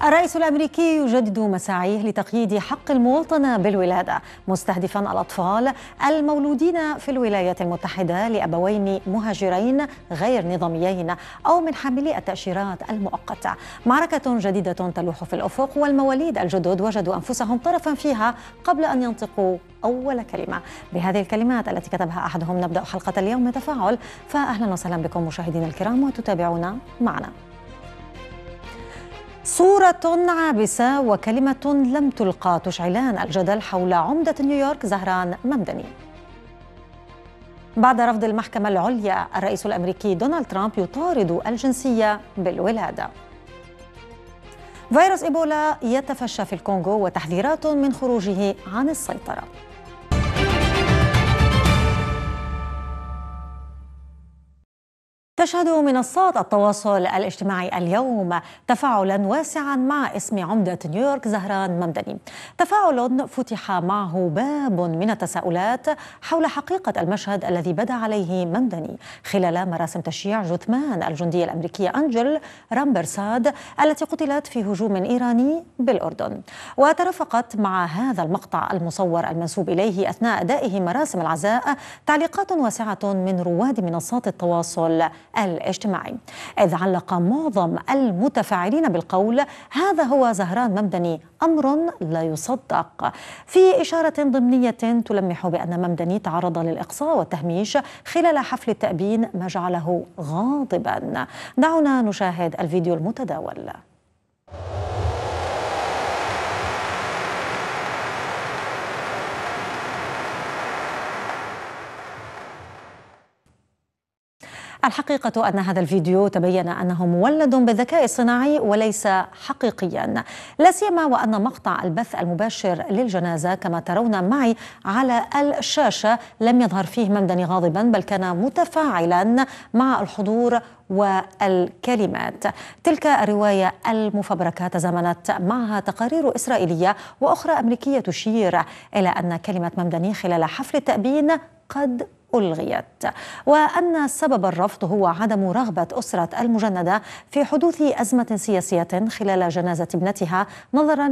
الرئيس الأمريكي يجدد مساعيه لتقييد حق المواطنة بالولادة، مستهدفا الأطفال المولودين في الولايات المتحدة لأبوين مهاجرين غير نظاميين أو من حاملي التأشيرات المؤقتة. معركة جديدة تلوح في الأفق، والمواليد الجدد وجدوا أنفسهم طرفا فيها قبل أن ينطقوا أول كلمة. بهذه الكلمات التي كتبها أحدهم نبدأ حلقة اليوم من تفاعل. فأهلا وسهلا بكم مشاهدينا الكرام وتتابعونا معنا. صورة عابسة وكلمة لم تلقى تشعلان الجدل حول عمدة نيويورك زهران ممدني. بعد رفض المحكمة العليا، الرئيس الأمريكي دونالد ترامب يطارد الجنسية بالولادة. فيروس إيبولا يتفشى في الكونغو وتحذيرات من خروجه عن السيطرة. تشهد منصات التواصل الاجتماعي اليوم تفاعلا واسعا مع اسم عمدة نيويورك زهران ممدني، تفاعل فتح معه باب من التساؤلات حول حقيقة المشهد الذي بدا عليه ممدني خلال مراسم تشييع جثمان الجندية الأمريكية أنجل رامبرساد التي قتلت في هجوم إيراني بالأردن. وترافقت مع هذا المقطع المصور المنسوب إليه أثناء أدائه مراسم العزاء تعليقات واسعة من رواد منصات التواصل الاجتماعي، إذ علق معظم المتفاعلين بالقول: هذا هو زهران ممدني، أمر لا يصدق، في إشارة ضمنية تلمح بأن ممدني تعرض للإقصاء والتهميش خلال حفل التأبين، ما جعله غاضبا. دعونا نشاهد الفيديو المتداول. الحقيقة أن هذا الفيديو تبين أنه مولد بالذكاء الصناعي وليس حقيقيا، لا سيما وأن مقطع البث المباشر للجنازة كما ترون معي على الشاشة لم يظهر فيه ممدني غاضبا، بل كان متفاعلا مع الحضور والكلمات. تلك الرواية المفبركة تزامنت معها تقارير إسرائيلية وأخرى أمريكية تشير إلى أن كلمة ممدني خلال حفل التأبين قد ألغيت، وأن سبب الرفض هو عدم رغبة أسرة المجندة في حدوث أزمة سياسية خلال جنازة ابنتها، نظرا